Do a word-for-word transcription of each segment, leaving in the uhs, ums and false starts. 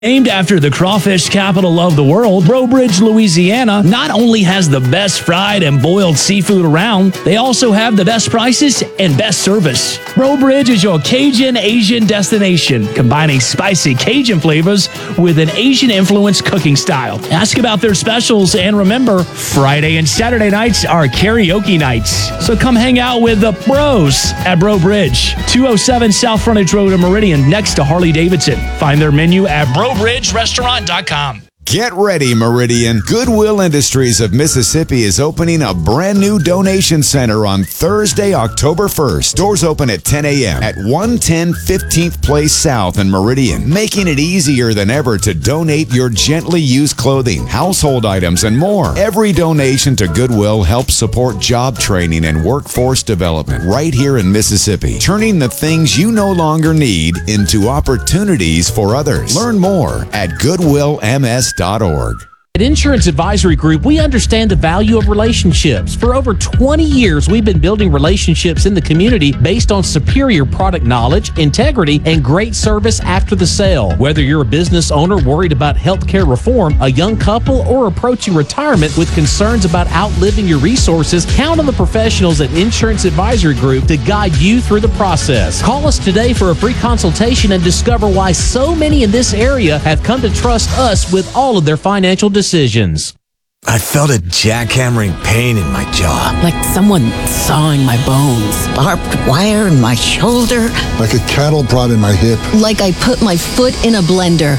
Named after the crawfish capital of the world, Breaux Bridge, Louisiana not only has the best fried and boiled seafood around, they also have the best prices and best service. Breaux Bridge is your Cajun Asian destination, combining spicy Cajun flavors with an Asian-influenced cooking style. Ask about their specials, and remember, Friday and Saturday nights are karaoke nights. So come hang out with the Bros at Breaux Bridge, two oh seven South Frontage Road in Meridian, next to Harley-Davidson. Find their menu at Breaux Bridge Restaurant dot com. Get ready, Meridian. Goodwill Industries of Mississippi is opening a brand new donation center on Thursday, October first. Doors open at ten a.m. at one ten fifteenth Place South in Meridian, making it easier than ever to donate your gently used clothing, household items, and more. Every donation to Goodwill helps support job training and workforce development right here in Mississippi, turning the things you no longer need into opportunities for others. Learn more at goodwill m s dot org. At Insurance Advisory Group, we understand the value of relationships. For over twenty years, we've been building relationships in the community based on superior product knowledge, integrity, and great service after the sale. Whether you're a business owner worried about healthcare reform, a young couple, or approaching retirement with concerns about outliving your resources, count on the professionals at Insurance Advisory Group to guide you through the process. Call us today for a free consultation and discover why so many in this area have come to trust us with all of their financial decisions. decisions. I felt a jackhammering pain in my jaw. Like someone sawing my bones. Barbed wire in my shoulder. Like a cattle prod in my hip. Like I put my foot in a blender.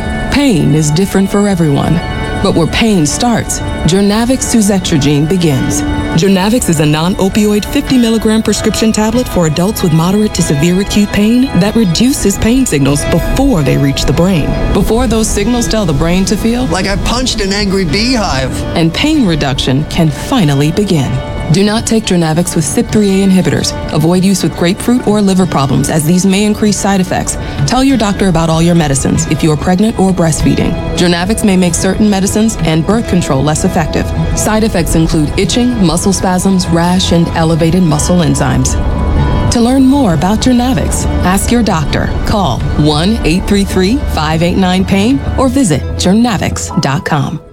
Pain is different for everyone. But where pain starts, Journavx suzetrigine begins. Journavx is a non-opioid fifty milligram prescription tablet for adults with moderate to severe acute pain that reduces pain signals before they reach the brain. Before those signals tell the brain to feel like I punched an angry beehive. And pain reduction can finally begin. Do not take Journavx with C Y P three A inhibitors. Avoid use with grapefruit or liver problems, as these may increase side effects. Tell your doctor about all your medicines if you are pregnant or breastfeeding. Journavx may make certain medicines and birth control less effective. Side effects include itching, muscle spasms, rash, and elevated muscle enzymes. To learn more about Journavx, ask your doctor. Call one eight three three, five eight nine, pain or visit journavx dot com.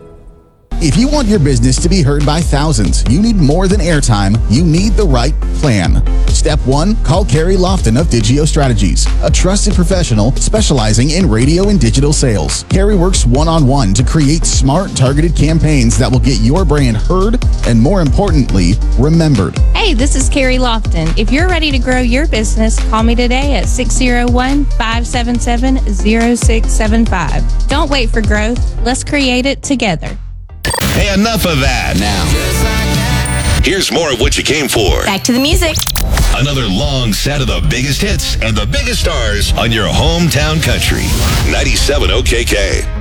If you want your business to be heard by thousands, you need more than airtime. You need the right plan. Step one, call Carrie Lofton of Digio Strategies, a trusted professional specializing in radio and digital sales. Carrie works one-on-one to create smart, targeted campaigns that will get your brand heard and, more importantly, remembered. Hey, this is Carrie Lofton. If you're ready to grow your business, call me today at six oh one, five seven seven, oh six seven five. Don't wait for growth. Let's create it together. Hey, enough of that. Now, here's more of what you came for. Back to the music. Another long set of the biggest hits and the biggest stars on your hometown country. ninety-seven O K K.